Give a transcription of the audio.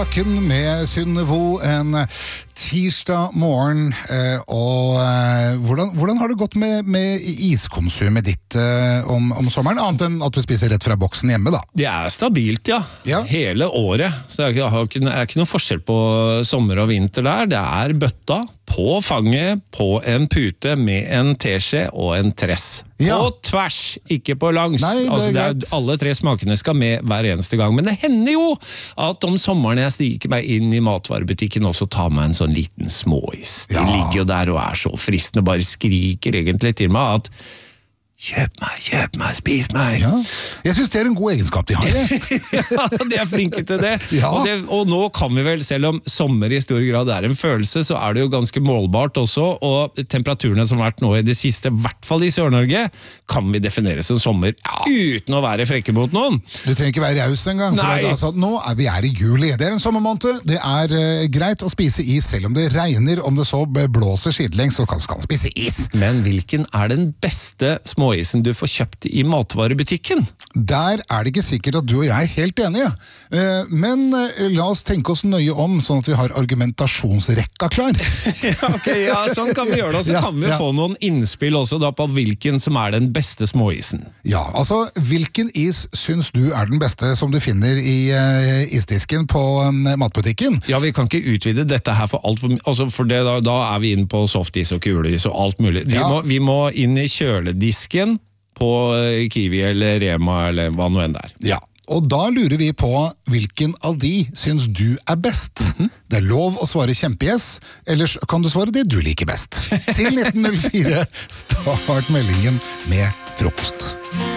Med Synnevo en tirsdag morgen, og hvordan har det gått med iskonsumet ditt om sommeren, annet enn at du spiser rett fra boksen hjemme da? Det stabilt, ja. Hele året, så det er ikke noe forskjell på sommer og vinter der. Det bøtta på fanget, på en pute med en teskje og en tress. På tvers, ikke på langs. Nei, alle tre smakene skal med hver eneste gang. Men det hender jo at om sommeren jeg stikker meg inn i matvarebutikken og så tar meg en sånn liten småis. De ligger jo der og så fristende, bare skriker egentlig til meg at kjøp meg, spis meg. Ja. Jeg synes det en god egenskap de har. Ja, de flinke til det. Ja. Og nå kan vi vel, selv om sommer i stor grad en følelse, så det jo ganske målbart også, og temperaturene som har vært nå i det siste, i hvert fall i Sør-Norge, kan vi definere som sommer uten å være frekke mot noen. Du trenger ikke være raus en gang, for altså, nå vi i juli. Det en sommermåned, det greit å spise is, selv om det regner, om det så blåser sidelengs, så kan man spise is. Men hvilken den beste småisen du får kjøpt i matvarebutikken? Der det ikke sikkert at du og jeg helt enige. Men la oss tenke oss nøye om, sånn at vi har argumentasjonsrekka klar. Sånn kan vi gjøre det. Og så kan vi få noen innspill også da på hvilken som den beste småisen. Ja, altså, hvilken is syns du den beste som du finner i isdisken på matbutikken? Ja, vi kan ikke utvide dette her for alt, for det, da vi inne på softis og kuleis og alt mulig. Vi må inn i kjøledisken på Kiwi eller Rema eller hva noe enn der. Ja, og da lurer vi på hvilken av de syns du best. Det lov å svare kjempegjess, eller kan du svare det du liker best. Til 1904, start meldingen med frokost.